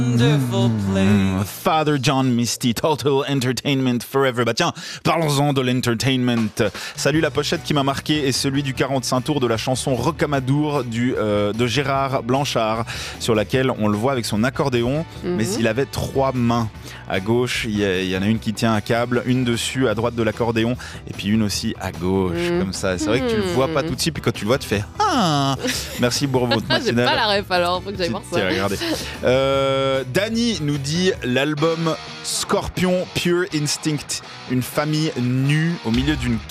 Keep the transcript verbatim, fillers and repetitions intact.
Mmh, Father John Misty, Total Entertainment Forever. Bah tiens, parlons-en de l'entertainment. Salut, la pochette qui m'a marqué est celui du quarante-cinq tours de la chanson Rocamadour du, euh, de Gérard Blanchard, sur laquelle on le voit avec son accordéon, mmh. mais il avait trois mains. À gauche, il y, y en a une qui tient un câble, une dessus à droite de l'accordéon, et puis une aussi à gauche, mmh. comme ça. C'est vrai que tu le vois pas tout de suite, puis quand tu le vois, tu fais ah. Merci pour votre matinale. J'ai pas la ref alors, faut que j'aille voir ça. Tiens, regardez. Euh, Dany nous dit l'album Scorpion Pure Instinct, une famille nue au milieu d'une